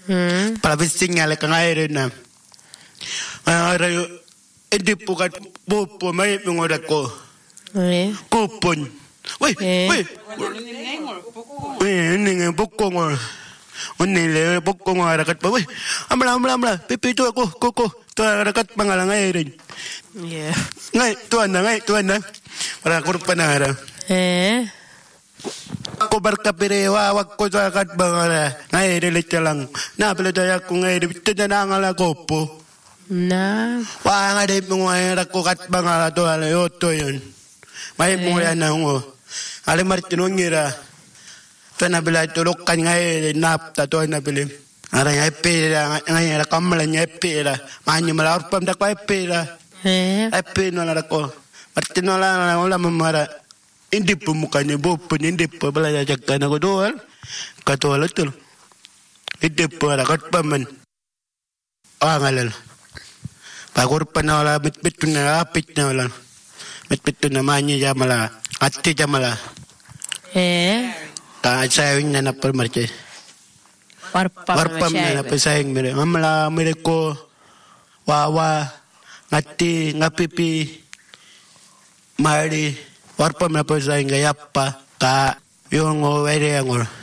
Para bisingale kangaire na. Ara edi pukat popo mai ngorako. Kopon. Wei. Ninge pokongor. Unile pokongor rakat pa wei. Amla. Pipi tu aku koko. Tu rakat pangalang airin. Yeah. Ngai tuan na. Para kurpanara. Ako berkapirewa wak ko rakat bangala. Ngai relit lang. Na pala tayo ko ngai bitte na ngala kopo. Na. Wah ngade penguai rako kat bangala to ala yoto yon. Mai penguai na ngo. Ale martino ngira. Tana bila tolok kan ngai nap ta to na bilim. Ara ngai pera ngai ra kamla ngai pera. Manyu malar pam da kai pera. Ape no la rako. Martino la mamara. Indi pemukanya bopun indi pebala jakkan aku doal. Katol betul. Indi pera kat paman. Ngalal. Pagur panala bit na apit na wala. Bit na manya jamala. Ati jamala. Ta sayang na permarche. Warpam na sayang mere. Amala mere ko wawa ngati ngapipi mari warpam na sayang gayapa ka yung were angor.